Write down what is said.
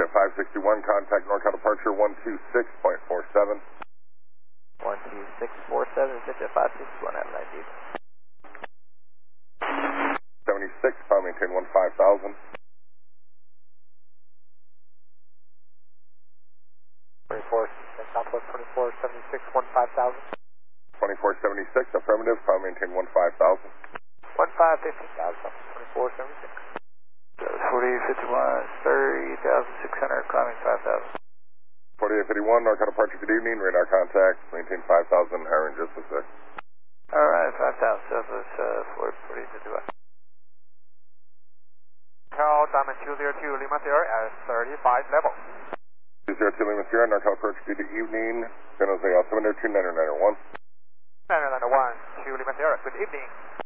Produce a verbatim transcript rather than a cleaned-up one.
five sixty-one, contact NorCal departure one two six point four seven. one two six four seven, Victor five sixty-one, have a nice evening. seventy-six, pound maintain one five thousand. twenty-four, Southwest twenty-four seventy-six, one five thousand. twenty-four seventy-six, affirmative, pound maintain one five thousand. one five fifteen thousand, twenty-four seventy-six. forty-eight fifty-one, thirty thousand six hundred, climbing five thousand. forty-eight fifty-one, NorCal departure, good evening, radar contact, maintain five thousand, hiring just a sec. Alright, five thousand, Southwest uh, forty fifty-one. Cal Diamond two zero two, Lima Sierra at thirty-five level. two zero two Lima Sierra, NorCal approach, good evening, San Jose altimeter two nine nine one. nine nine one, two Lima Sierra, good evening.